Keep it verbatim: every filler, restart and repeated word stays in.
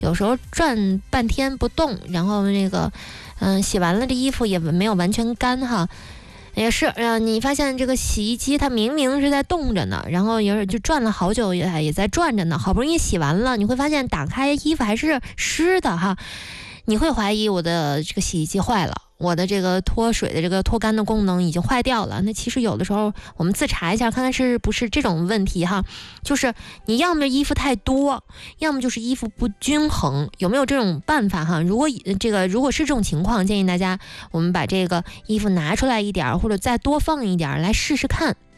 有时候转半天不动，然后那个嗯洗完了这衣服也没有完全干哈。也是，呃，你发现这个洗衣机它明明是在动着呢，然后也就转了好久也也在转着呢，好不容易洗完了，你会发现打开衣服还是湿的哈，你会怀疑我的这个洗衣机坏了，我的这个脱水的这个脱干的功能已经坏掉了。那其实有的时候我们自查一下，看看是不是这种问题哈，就是你要么衣服太多，要么就是衣服不均衡，有没有这种办法哈？如果这个如果是这种情况，建议大家我们把这个衣服拿出来一点，或者再多放一点来试试看。